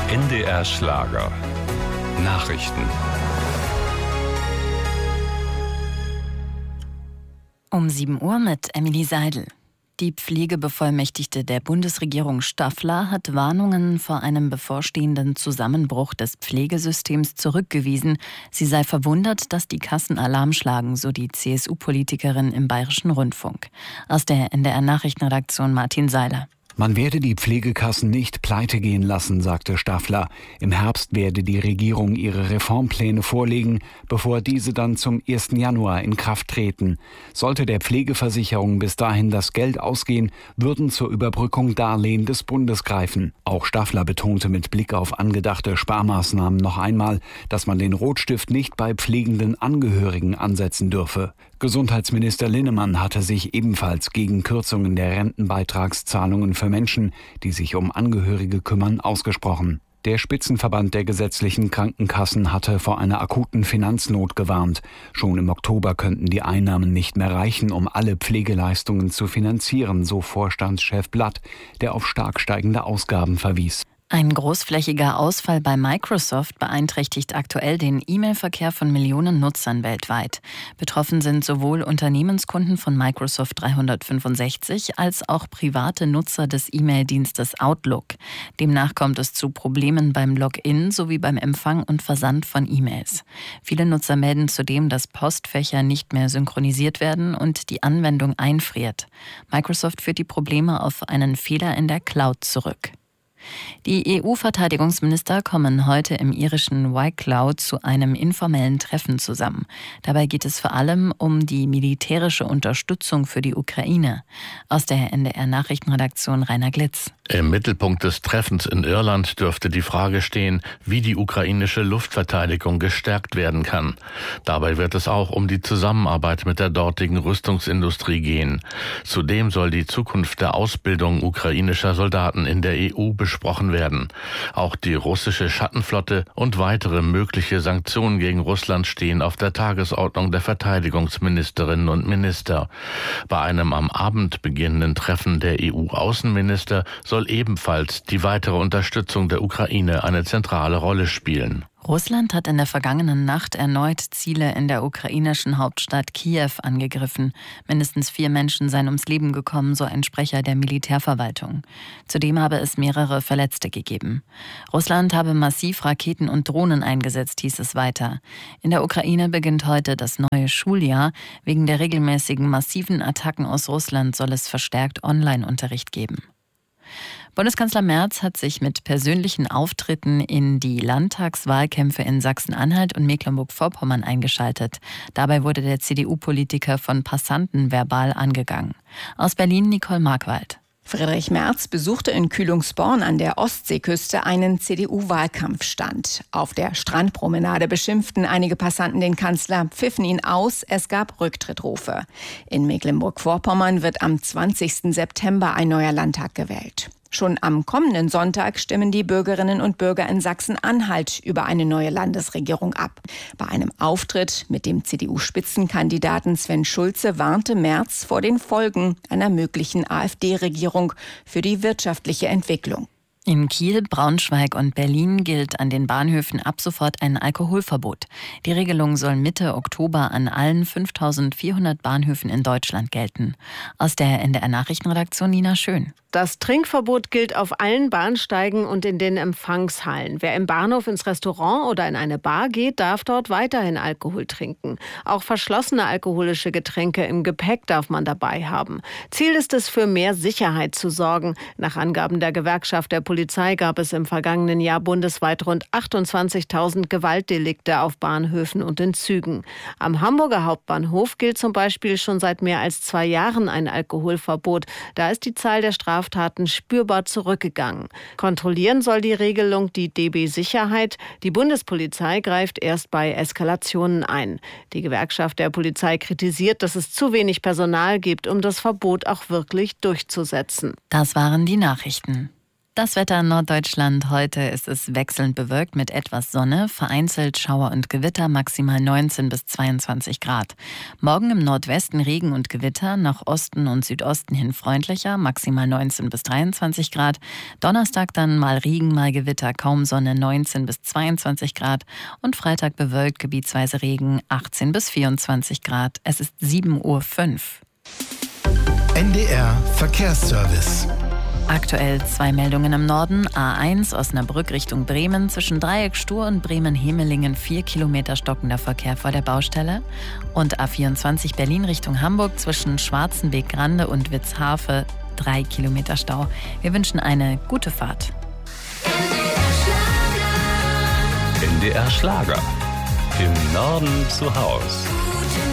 NDR Schlager. Nachrichten. Um 7 Uhr mit Emily Seidel. Die Pflegebevollmächtigte der Bundesregierung Staffler hat Warnungen vor einem bevorstehenden Zusammenbruch des Pflegesystems zurückgewiesen. Sie sei verwundert, dass die Kassen Alarm schlagen, so die CSU-Politikerin im Bayerischen Rundfunk. Aus der NDR-Nachrichtenredaktion Martin Seiler. Man werde die Pflegekassen nicht pleite gehen lassen, sagte Staffler. Im Herbst werde die Regierung ihre Reformpläne vorlegen, bevor diese dann zum 1. Januar in Kraft treten. Sollte der Pflegeversicherung bis dahin das Geld ausgehen, würden zur Überbrückung Darlehen des Bundes greifen. Auch Staffler betonte mit Blick auf angedachte Sparmaßnahmen noch einmal, dass man den Rotstift nicht bei pflegenden Angehörigen ansetzen dürfe. Gesundheitsminister Linnemann hatte sich ebenfalls gegen Kürzungen der Rentenbeitragszahlungen für Menschen, die sich um Angehörige kümmern, ausgesprochen. Der Spitzenverband der gesetzlichen Krankenkassen hatte vor einer akuten Finanznot gewarnt. Schon im Oktober könnten die Einnahmen nicht mehr reichen, um alle Pflegeleistungen zu finanzieren, so Vorstandschef Blatt, der auf stark steigende Ausgaben verwies. Ein großflächiger Ausfall bei Microsoft beeinträchtigt aktuell den E-Mail-Verkehr von Millionen Nutzern weltweit. Betroffen sind sowohl Unternehmenskunden von Microsoft 365 als auch private Nutzer des E-Mail-Dienstes Outlook. Demnach kommt es zu Problemen beim Login sowie beim Empfang und Versand von E-Mails. Viele Nutzer melden zudem, dass Postfächer nicht mehr synchronisiert werden und die Anwendung einfriert. Microsoft führt die Probleme auf einen Fehler in der Cloud zurück. Die EU-Verteidigungsminister kommen heute im irischen Wicklow zu einem informellen Treffen zusammen. Dabei geht es vor allem um die militärische Unterstützung für die Ukraine. Aus der NDR-Nachrichtenredaktion Rainer Glitz. Im Mittelpunkt des Treffens in Irland dürfte die Frage stehen, wie die ukrainische Luftverteidigung gestärkt werden kann. Dabei wird es auch um die Zusammenarbeit mit der dortigen Rüstungsindustrie gehen. Zudem soll die Zukunft der Ausbildung ukrainischer Soldaten in der EU besprochen werden. Auch die russische Schattenflotte und weitere mögliche Sanktionen gegen Russland stehen auf der Tagesordnung der Verteidigungsministerinnen und Minister. Bei einem am Abend beginnenden Treffen der EU-Außenminister soll ebenfalls die weitere Unterstützung der Ukraine eine zentrale Rolle spielen. Russland hat in der vergangenen Nacht erneut Ziele in der ukrainischen Hauptstadt Kiew angegriffen. Mindestens 4 Menschen seien ums Leben gekommen, so ein Sprecher der Militärverwaltung. Zudem habe es mehrere Verletzte gegeben. Russland habe massiv Raketen und Drohnen eingesetzt, hieß es weiter. In der Ukraine beginnt heute das neue Schuljahr. Wegen der regelmäßigen massiven Attacken aus Russland soll es verstärkt Online-Unterricht geben. Bundeskanzler Merz hat sich mit persönlichen Auftritten in die Landtagswahlkämpfe in Sachsen-Anhalt und Mecklenburg-Vorpommern eingeschaltet. Dabei wurde der CDU-Politiker von Passanten verbal angegangen. Aus Berlin Nicole Markwald. Friedrich Merz besuchte in Kühlungsborn an der Ostseeküste einen CDU-Wahlkampfstand. Auf der Strandpromenade beschimpften einige Passanten den Kanzler, pfiffen ihn aus, es gab Rücktrittrufe. In Mecklenburg-Vorpommern wird am 20. September ein neuer Landtag gewählt. Schon am kommenden Sonntag stimmen die Bürgerinnen und Bürger in Sachsen-Anhalt über eine neue Landesregierung ab. Bei einem Auftritt mit dem CDU-Spitzenkandidaten Sven Schulze warnte Merz vor den Folgen einer möglichen AfD-Regierung für die wirtschaftliche Entwicklung. In Kiel, Braunschweig und Berlin gilt an den Bahnhöfen ab sofort ein Alkoholverbot. Die Regelung soll Mitte Oktober an allen 5.400 Bahnhöfen in Deutschland gelten. Aus der NDR-Nachrichtenredaktion Nina Schön. Das Trinkverbot gilt auf allen Bahnsteigen und in den Empfangshallen. Wer im Bahnhof ins Restaurant oder in eine Bar geht, darf dort weiterhin Alkohol trinken. Auch verschlossene alkoholische Getränke im Gepäck darf man dabei haben. Ziel ist es, für mehr Sicherheit zu sorgen. Nach Angaben der Gewerkschaft der Polizei gab es im vergangenen Jahr bundesweit rund 28.000 Gewaltdelikte auf Bahnhöfen und in Zügen. Am Hamburger Hauptbahnhof gilt zum Beispiel schon seit mehr als 2 Jahren ein Alkoholverbot. Da ist die Zahl der Straftaten spürbar zurückgegangen. Kontrollieren soll die Regelung die DB Sicherheit. Die Bundespolizei greift erst bei Eskalationen ein. Die Gewerkschaft der Polizei kritisiert, dass es zu wenig Personal gibt, um das Verbot auch wirklich durchzusetzen. Das waren die Nachrichten. Das Wetter in Norddeutschland. Heute ist es wechselnd bewölkt mit etwas Sonne, vereinzelt Schauer und Gewitter, maximal 19 bis 22 Grad. Morgen im Nordwesten Regen und Gewitter, nach Osten und Südosten hin freundlicher, maximal 19 bis 23 Grad. Donnerstag dann mal Regen, mal Gewitter, kaum Sonne, 19 bis 22 Grad. Und Freitag bewölkt, gebietsweise Regen, 18 bis 24 Grad. Es ist 7:05 Uhr. NDR Verkehrsservice. Aktuell 2 Meldungen im Norden. A1 Osnabrück Richtung Bremen. Zwischen Dreieck Stur und Bremen-Hemelingen 4 Kilometer stockender Verkehr vor der Baustelle. Und A24 Berlin Richtung Hamburg zwischen Schwarzenbeek-Grande und Witzhafe 3 Kilometer Stau. Wir wünschen eine gute Fahrt. NDR Schlager. Im Norden zu Haus.